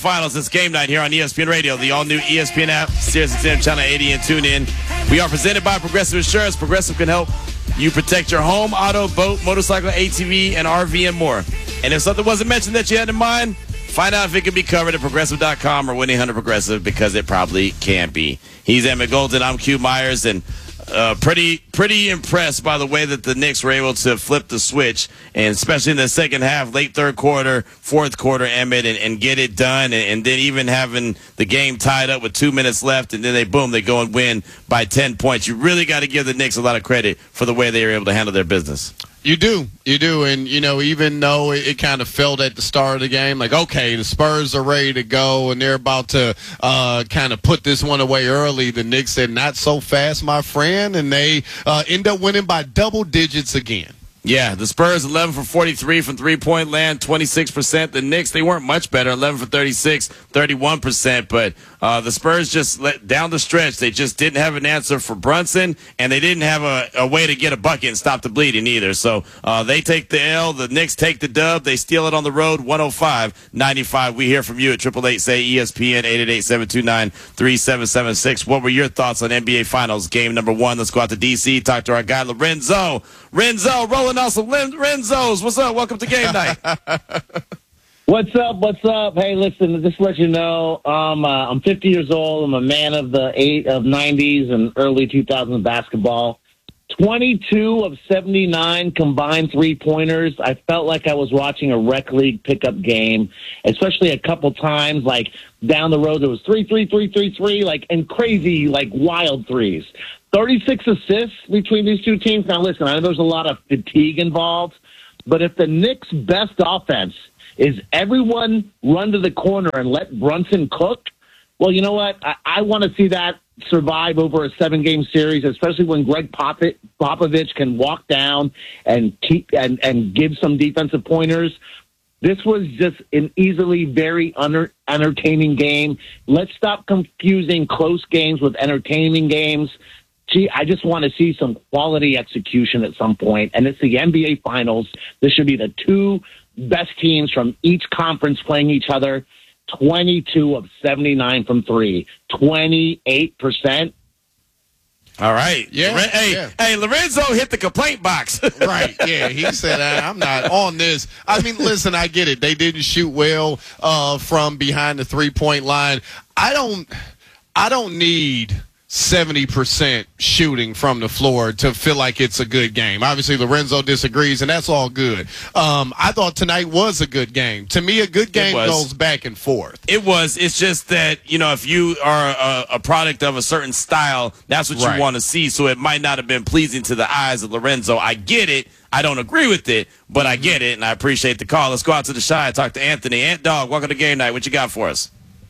Finals. It's game night here on ESPN Radio, the all-new ESPN app, SiriusXM Channel 80, and tune in. We are presented by Progressive Insurance. Progressive can help you protect your home, auto, boat, motorcycle, ATV, and RV, and more. And if something wasn't mentioned that you had in mind, find out if it can be covered at Progressive.com or 1-800-PROGRESSIVE, because it probably can be. He's Emmett Golden. I'm Q Myers, and pretty impressed by the way that the Knicks were able to flip the switch, and especially in the second half, late third quarter, fourth quarter, Emmett, and get it done, and then even having the game tied up with 2 minutes left, and then they go and win by 10 points. You really got to give the Knicks a lot of credit for the way they were able to handle their business. You do. And, even though it kind of felt at the start of the game, like, okay, the Spurs are ready to go, and they're about to kind of put this one away early, the Knicks said, not so fast, my friend, and they end up winning by double digits again. Yeah, the Spurs 11 for 43 from three-point land, 26%. The Knicks, they weren't much better, 11 for 36, 31%. But the Spurs just down the stretch, they just didn't have an answer for Brunson, and they didn't have a way to get a bucket and stop the bleeding either. So they take the L, the Knicks take the dub, they steal it on the road, 105-95. We hear from you at 888-SAY-ESPN, 888-729-3776. What were your thoughts on NBA Finals game number 1? Let's go out to D.C., talk to our guy, Lorenzo. Rolling out some Renzos. What's up? Welcome to game night. What's up? Hey, listen, just to let you know, I'm 50 years old. I'm a man of the 90s and early 2000s basketball. 22 of 79 combined three-pointers. I felt like I was watching a rec league pickup game, especially a couple times, like down the road there was 3, like, and crazy, like, wild threes. 36 assists between these two teams. Now, listen, I know there's a lot of fatigue involved, but if the Knicks' best offense is everyone run to the corner and let Brunson cook, well, you know what? I want to see that survive over a 7-game series, especially when Greg Popovich can walk down and keep and give some defensive pointers. This was just an easily very entertaining game. Let's stop confusing close games with entertaining games. Gee, I just want to see some quality execution at some point, and it's the NBA Finals. This should be the two best teams from each conference playing each other. 22 of 79 from three, 28%. All right. Yeah. Hey, Lorenzo hit the complaint box. Right. Yeah. He said, I'm not on this. I mean, listen, I get it. They didn't shoot well from behind the three-point line. I don't need 70% shooting from the floor to feel like it's a good game. Obviously, Lorenzo disagrees, and that's all good. I thought tonight was a good game. To me, a good game goes back and forth. It was. It's just that, if you are a product of a certain style, that's what you want to see. So it might not have been pleasing to the eyes of Lorenzo. I get it. I don't agree with it, but I get it, and I appreciate the call. Let's go out to the Shy and talk to Anthony. Ant Dog, welcome to game night. What you got for us?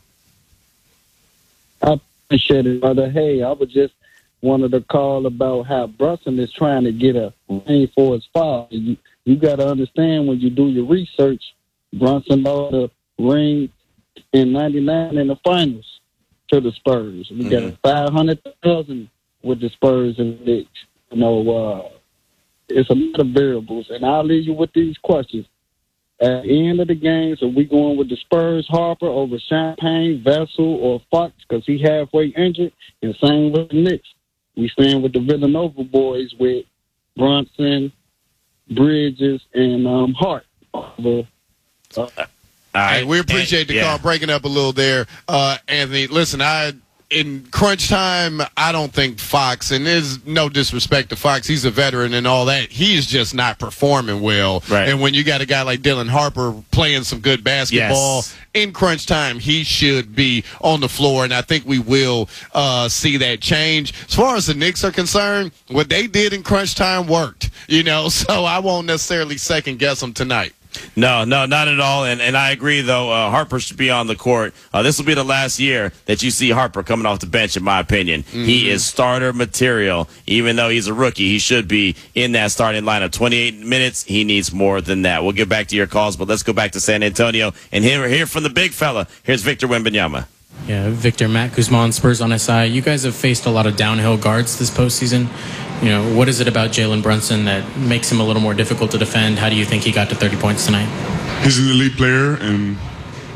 Appreciate it, brother. Hey, I was just wanted to call about how Brunson is trying to get a ring for his father. You got to understand when you do your research, Brunson lost a ring in '99 in the finals to the Spurs. We got $500,000 with the Spurs and the Knicks. It's a lot of variables, and I'll leave you with these questions. At the end of the game, so we going with the Spurs, Harper over Champagne, Vessel, or Fox because he halfway injured, and same with the Knicks. We stand with the Villanova boys with Brunson, Bridges, and Hart. All right, we appreciate the call. Breaking up a little there, Anthony. Listen, in crunch time, I don't think Fox, and there's no disrespect to Fox, he's a veteran and all that, he's just not performing well. Right. And when you got a guy like Dylan Harper playing some good basketball, in crunch time, he should be on the floor, and I think we will see that change. As far as the Knicks are concerned, what they did in crunch time worked, so I won't necessarily second-guess them tonight. No, not at all. And I agree, though. Harper should be on the court. This will be the last year that you see Harper coming off the bench, in my opinion. Mm-hmm. He is starter material. Even though he's a rookie, he should be in that starting lineup. 28 minutes, he needs more than that. We'll get back to your calls, but let's go back to San Antonio and hear from the big fella. Here's Victor Wembanyama. Yeah, Victor, Matt Guzman, Spurs on SI. You guys have faced a lot of downhill guards this postseason. What is it about Jalen Brunson that makes him a little more difficult to defend? How do you think he got to 30 points tonight? He's an elite player, and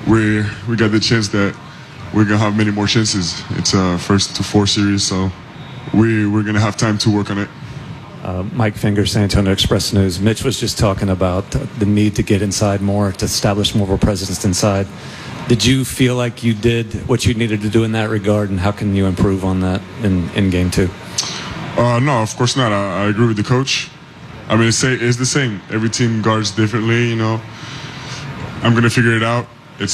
we got the chance that we're gonna have many more chances. It's a first to 4 series, so we're gonna have time to work on it. Mike Finger, San Antonio Express News. Mitch was just talking about the need to get inside more, to establish more of a presence inside. Did you feel like you did what you needed to do in that regard, and how can you improve on that in game 2? No, of course not. I agree with the coach. I mean, it's the same. Every team guards differently, you know. I'm going to figure it out. It's,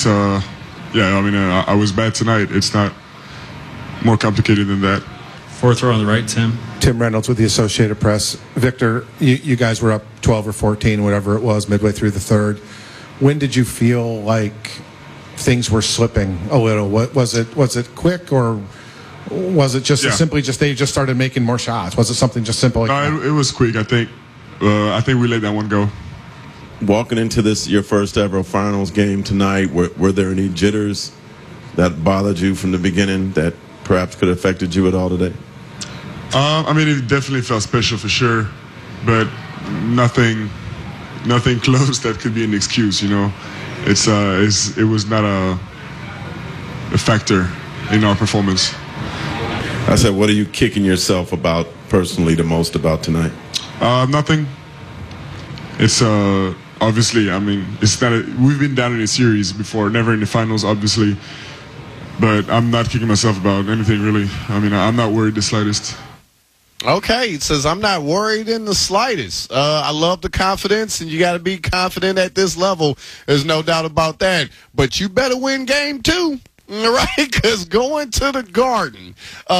I was bad tonight. It's not more complicated than that. Fourth row on the right, Tim. Tim Reynolds with the Associated Press. Victor, you guys were up 12 or 14, whatever it was, midway through the third. When did you feel like things were slipping a little? Was it quick, or was it just simply they just started making more shots? Was it something just simple like that? It was quick, I think. I think we let that one go. Walking into this, your first ever finals game tonight, were there any jitters that bothered you from the beginning that perhaps could have affected you at all today? It definitely felt special for sure, but nothing close that could be an excuse, you know. It was not a factor in our performance. I said, what are you kicking yourself about personally the most about tonight? Nothing. It's obviously, it's not. We've been down in a series before, never in the finals, obviously. But I'm not kicking myself about anything really. I'm not worried the slightest. Okay, it says, I'm not worried in the slightest. I love the confidence, and you got to be confident at this level. There's no doubt about that. But you better win game 2, right? Because going to the Garden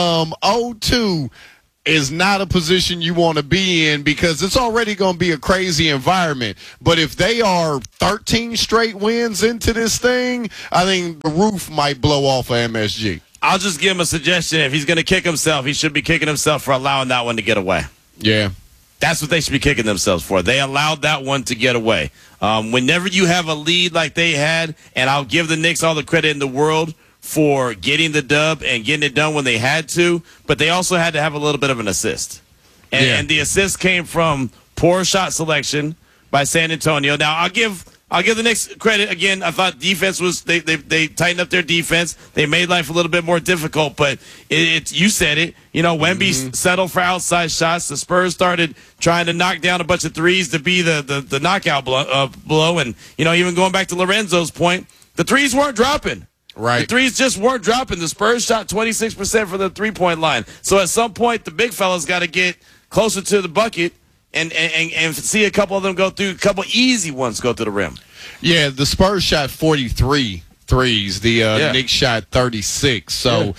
0-2 is not a position you want to be in, because it's already going to be a crazy environment. But if they are 13 straight wins into this thing, I think the roof might blow off of MSG. I'll just give him a suggestion. If he's going to kick himself, he should be kicking himself for allowing that one to get away. Yeah. That's what they should be kicking themselves for. They allowed that one to get away. Whenever you have a lead like they had, and I'll give the Knicks all the credit in the world for getting the dub and getting it done when they had to, but they also had to have a little bit of an assist. And the assist came from poor shot selection by San Antonio. Now, I'll give the Knicks credit again. I thought defense was they tightened up their defense. They made life a little bit more difficult, but you said it. You know, Wemby settled for outside shots. The Spurs started trying to knock down a bunch of threes to be the knockout blow. And even going back to Lorenzo's point, the threes weren't dropping. Right. The threes just weren't dropping. The Spurs shot 26% for the three-point line. So at some point, the big fellas got to get closer to the bucket and see a couple of them go through, a couple easy ones go to the rim. Yeah, the Spurs shot 43 threes. The Knicks shot 36. So,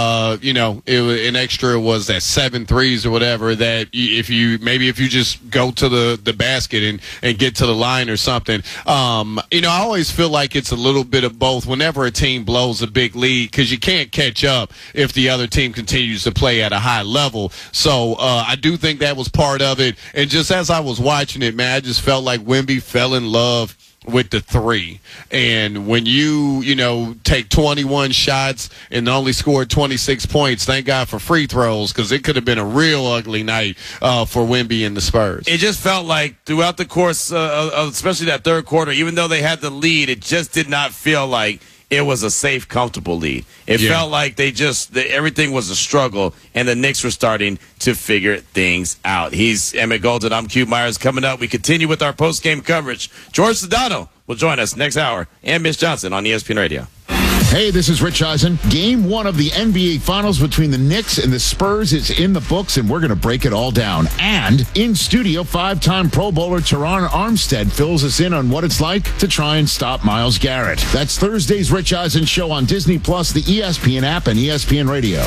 an extra was that 7 threes or whatever that if you just go to the basket and get to the line or something. I always feel like it's a little bit of both whenever a team blows a big lead, because you can't catch up if the other team continues to play at a high level. So I do think that was part of it. And just as I was watching it, man, I just felt like Wemby fell in love with the 3. And when you take 21 shots and only scored 26 points, thank God for free throws, because it could have been a real ugly night for Wemby and the Spurs. It just felt like throughout the course of especially that third quarter, even though they had the lead, it just did not feel like it was a safe, comfortable lead. It felt like everything was a struggle, and the Knicks were starting to figure things out. He's Emmett Golden. I'm Q Myers. Coming up, we continue with our post-game coverage. George Sedano will join us next hour, and Mitch Johnson on ESPN Radio. Hey, this is Rich Eisen. Game 1 of the NBA Finals between the Knicks and the Spurs is in the books, and we're going to break it all down. And in studio, 5-time Pro Bowler Teron Armstead fills us in on what it's like to try and stop Myles Garrett. That's Thursday's Rich Eisen Show on Disney+, the ESPN app, and ESPN Radio.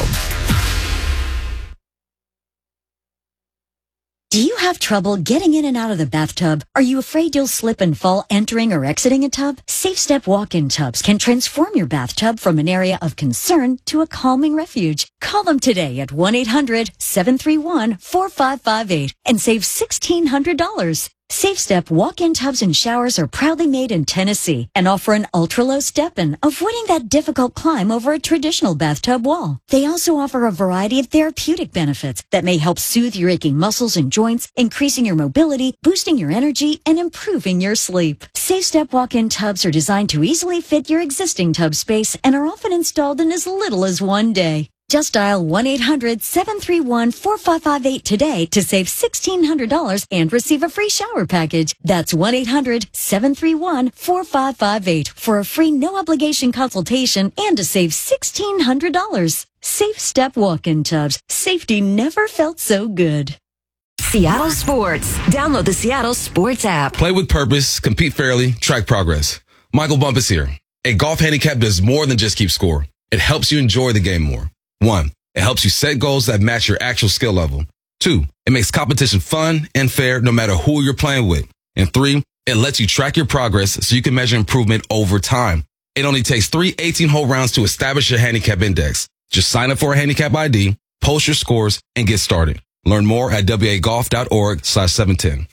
Do you have trouble getting in and out of the bathtub? Are you afraid you'll slip and fall entering or exiting a tub? Safe Step walk-in tubs can transform your bathtub from an area of concern to a calming refuge. Call them today at 1-800-731-4558 and save $1,600. SafeStep walk-in tubs and showers are proudly made in Tennessee and offer an ultra-low step-in, avoiding that difficult climb over a traditional bathtub wall. They also offer a variety of therapeutic benefits that may help soothe your aching muscles and joints, increasing your mobility, boosting your energy, and improving your sleep. SafeStep walk-in tubs are designed to easily fit your existing tub space and are often installed in as little as one day. Just dial 1-800-731-4558 today to save $1,600 and receive a free shower package. That's 1-800-731-4558 for a free no-obligation consultation and to save $1,600. SafeStep walk-in tubs. Safety never felt so good. Seattle Sports. Download the Seattle Sports app. Play with purpose, compete fairly, track progress. Michael Bumpus here. A golf handicap does more than just keep score. It helps you enjoy the game more. 1, it helps you set goals that match your actual skill level. 2, it makes competition fun and fair no matter who you're playing with. And 3, it lets you track your progress so you can measure improvement over time. It only takes 3 18-hole rounds to establish your handicap index. Just sign up for a handicap ID, post your scores, and get started. Learn more at wagolf.org/710.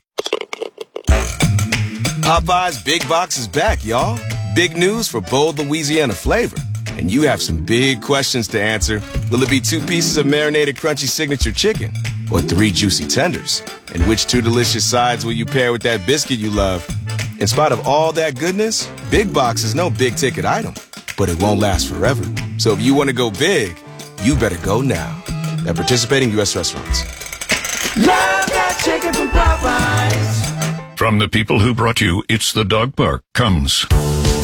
Popeye's Big Box is back, y'all. Big news for bold Louisiana flavor. And you have some big questions to answer. Will it be 2 pieces of marinated crunchy signature chicken? Or 3 juicy tenders? And which 2 delicious sides will you pair with that biscuit you love? In spite of all that goodness, Big Box is no big ticket item. But it won't last forever. So if you want to go big, you better go now. At participating U.S. restaurants. Love that chicken from Popeyes. From the people who brought you It's the Dog Park comes